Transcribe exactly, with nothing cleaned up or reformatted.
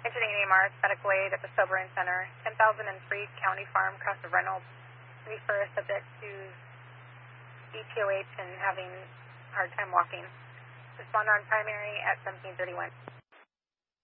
Exiting A M R, static blade at the Sobering Center, ten thousand three County Farm, cross of Reynolds. Refer subject to E T O H and having a hard time walking. Respond on primary at seventeen thirty-one.